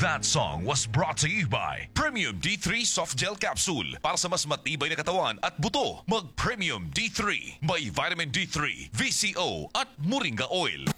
That song was brought to you by Premium D3 Soft Gel Capsule. Para sa mas matibay na katawan at buto, mag Premium D3. May Vitamin D3, VCO at Moringa Oil.